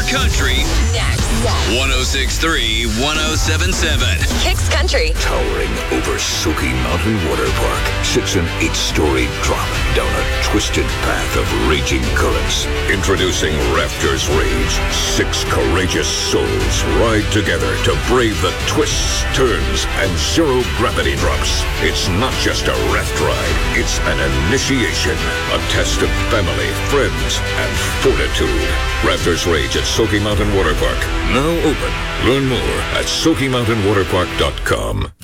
country. Next. 106.3, 107.7. Kicks Country. Towering over Soaky Mountain Water Park sits an 8-story drop down a twisted path of raging currents. Introducing Raptors Rage. 6 courageous souls ride together to brave the twists, turns, and zero-gravity drops. It's not just a raft ride. It's an initiation. A test of family, friends, and fortitude. Raptors Rage at Soaky Mountain Water Park. Now open. Learn more at SoakyMountainWaterPark.com.